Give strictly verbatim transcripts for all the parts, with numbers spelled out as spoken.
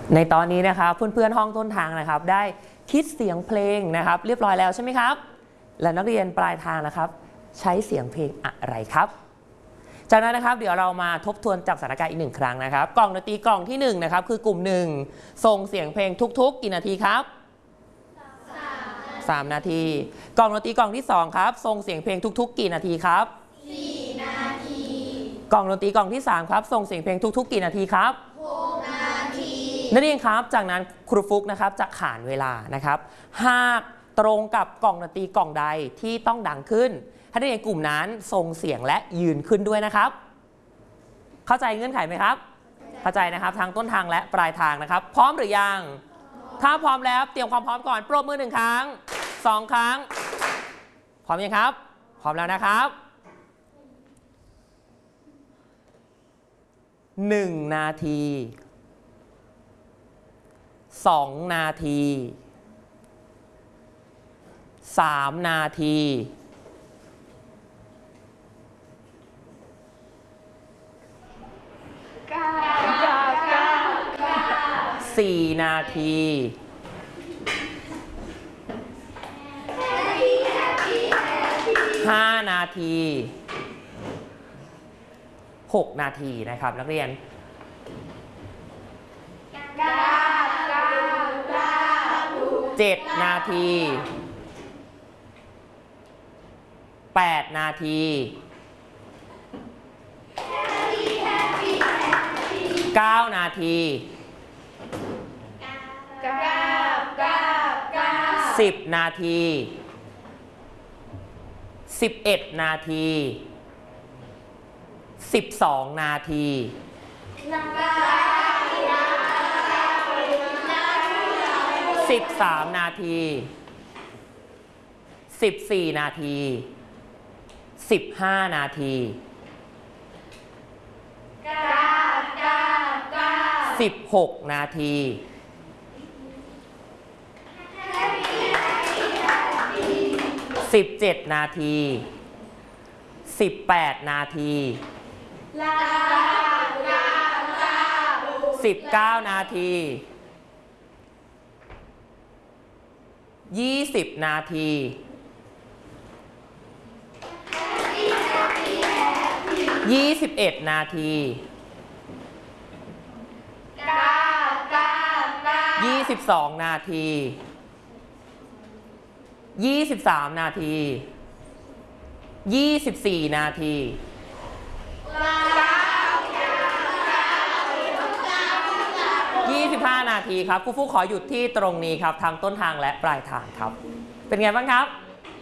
ในตอนนี้นะครับเพื่อนๆห้องต้นทางนะครับได้คิดเสียงเพลงนะครับเรียบร้อยแล้วใช่ไหมครับและนักเรียนปลายทางนะครับใช้เสียงเพลงอะไรครับจากนั้นนะครับเดี๋ยวเรามาทบทวนจับสถานการณ์อีกหนึ่งครั้งนะครับกล่องดนตรีกล่องที่หนึ่งนะครับคือกลุ่มหนึ่งส่งเสียงเพลงทุกๆกี่นาทีครับสามนาทีกล่องดนตรีกล่องที่สองครับส่งเสียงเพลงทุกๆกี่นาทีครับสี่นาทีกล่องดนตรีกล่องที่สามครับส่งเสียงเพลงทุกๆกี่นาทีครับหกนาทีนั่นเองครับจากนั้นครูฟุกนะครับจะขานเวลานะครับหากตรงกับกล่องดนตรีกล่องใดที่ต้องดังขึ้นให้นักเรียนกลุ่มนั้นส่งเสียงและยืนขึ้นด้วยนะครับเข้าใจเงื่อนไขไหมครับเข้าใจนะครับทางต้นทางและปลายทางนะครับพร้อมหรือยังถ้าพร้อมแล้วเตรียมความพร้อมก่อนปรบมือหนึ่งครั้งสองครั้งพร้อมยังครับพร้อมแล้วนะครับหนึ่งนาทีสองนาทีสามนาทีเก้าเก้าเก้าเก้าสี่นาทีห้านาทีหกนาทีนะครับนักเรียนเก้าเก้าเก้าเจ็ดนาทีแปดนาทีเก้านาทีเก้าเก้าเก้าสิบนาทีสิบเอ็ดนาทีสิบสองนาทีสิบสามนาทีสิบสี่นาทีสิบห้านาทีสิบหกนาทีสิบเจ็ดนาทีสิบแปดนาทีสิบเก้านาทียี่สิบนาทียี่สิบเอ็ดนาทียี่สิบสองนาทียี่สิบสามนาทียี่สิบสี่นาทียี่สิบห้านาทีครับครูฟูขอหยุดที่ตรงนี้ครับทางต้นทางและปลายทางครับเป็นไงบ้างครับ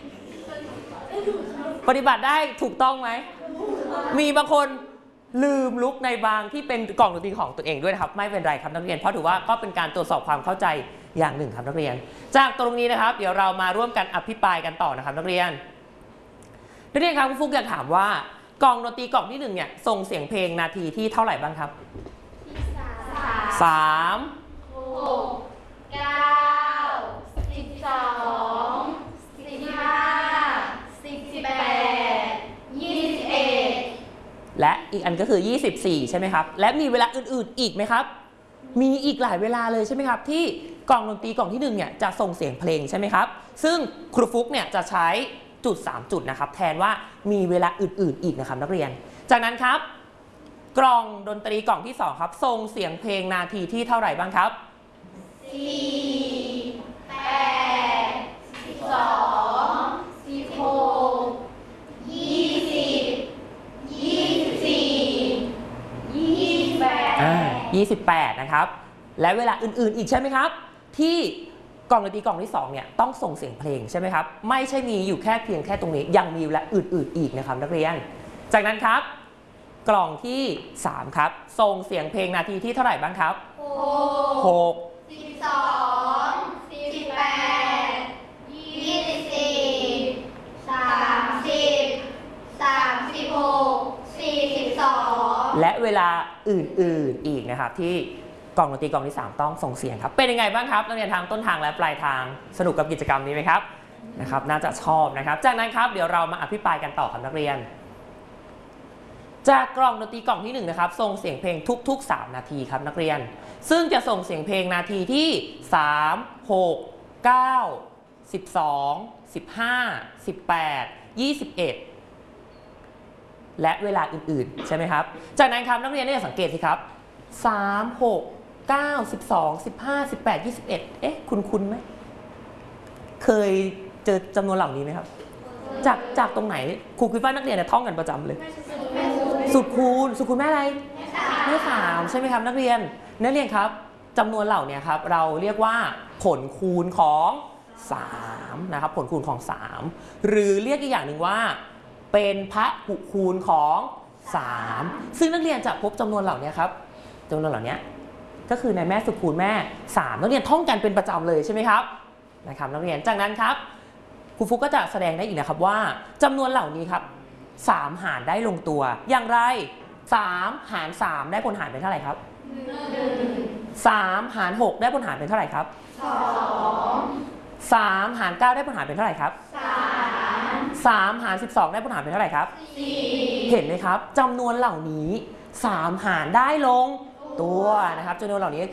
ปฏิบัติได้ถูกต้องไหมมีบางคนลืมลุกในบางที่เป็นกล่องดนตรีของตัวเองด้วยนะครับไม่เป็นไรครับนักเรียนเพราะถือว่าก็เป็นการตรวจสอบความเข้าใจอย่างหนึ่งครับนักเรียนจากตรงนี้นะครับเดี๋ยวเรามาร่วมกันอภิปรายกันต่อนะครับนักเรียนนักเรียนครับครูฟุกอยากถามว่ากล่องดนตรีกล่องที่หนึ่งเนี่ยส่งเสียงเพลงนาทีที่เท่าไหร่บ้างครับสามหกเก้าสิบสองสิบห้าสิบแปดยี่สิบเอ็ดและอีกอันก็คือยี่สิบสี่ใช่ไหมครับและมีเวลาอื่นๆอีกไหมครับมีอีกหลายเวลาเลยใช่ไหมครับที่กล่องดนตรีกล่องที่หนึ่งเนี่ยจะส่งเสียงเพลงใช่ไหมครับซึ่งครูฟุกเนี่ยจะใช้จุดสามจุดนะครับแทนว่ามีเวลาอื่นๆอีกนะครับนักเรียนจากนั้นครับกล่องดนตรีกล่องที่สองครับส่งเสียงเพลงนาทีที่เท่าไหร่บ้างครับสี่แปดสิบสองสิบหกยี่สิบยี่สิบสี่ยี่สิบแปดอ่ายี่สิบแปดนะครับและเวลาอื่นๆอีกใช่ไหมครับที่กล่องดนตรีกล่องที่สองเนี่ยต้องส่งเสียงเพลงใช่ไหมครับไม่ใช่มีอยู่แค่เพียงแค่ตรงนี้ยังมีเวลาอื่นๆอีกนะครับนักเรียนจากนั้นครับกล่องที่สามครับส่งเสียงเพลงนาทีที่เท่าไหร่บ้างครับหกสิบสองสิบแปดยี่สิบสี่สามสิบสามสิบหกสี่สิบสองและเวลาอื่นๆอีกนะครับที่กล่องดนตรีกล่องที่สามต้องส่งเสียงครับเป็นยังไงบ้างครับนักเรียนทางต้นทางและปลายทางสนุกกับกิจกรรมนี้ไหมครับนะครับน่าจะชอบนะครับจากนั้นครับเดี๋ยวเรามาอภิปรายกันต่อครับนักเรียนจากกล่องดนตรีกล่องที่หนึ่งนะครับส่งเสียงเพลงทุกๆสามนาทีครับนักเรียนซึ่งจะส่งเสียงเพลงนาทีที่สาม หก เก้า สิบสอง สิบห้า สิบแปด ยี่สิบเอ็ดและเวลาอื่นๆใช่ไหมครับจากนั้นครับนักเรียนได้สังเกตสิครับสาม หก เก้า สิบสอง สิบห้า สิบแปด ยี่สิบเอ็ดเอ๊ะคุ้นๆไหมเคยเจอจำนวนเหล่านี้ไหมครับจากจากตรงไหนครูคิดว่านักเรียนเนี่ยท่องกันประจำเลยสูตรคูณสูตรคูณแม่อะไรแม่สามใช่ไหมครับนักเรียนนักเรียนครับจำนวนเหล่านี้ครับเราเรียกว่าผลคูณของสามนะครับผลคูณของสามหรือเรียกอีกอย่างหนึ่งว่าเป็นพหุคูณของสามซึ่งนักเรียนจะพบจำนวนเหล่านี้ครับจำนวนเหล่านี้ก็คือในแม่สูตรคูณแม่สามนักเรียนท่องกันเป็นประจำเลยใช่ไหมครับนะครับนักเรียนจากนั้นครับครูฟุกก็จะแสดงได้อีกนะครับว่าจำนวนเหล่านี้ครับสามหารได้ลงตัวอย่างไรสามหารสามได้ผลหารเป็นเท่าไหร่ครับสามหารหกได้ผลหารเป็นเท่าไหร่ครับสองสามหารเก้าได้ผลหารเป็นเท่าไหร่ครับสามสามหารสิบสองได้ผลหารเป็นเท่าไหร่ครับสี่เห็นไหมครับจำนวนเหล่านี้สามหารได้ลงตัวนะครับจำนวนเหล่านี้ก็คือ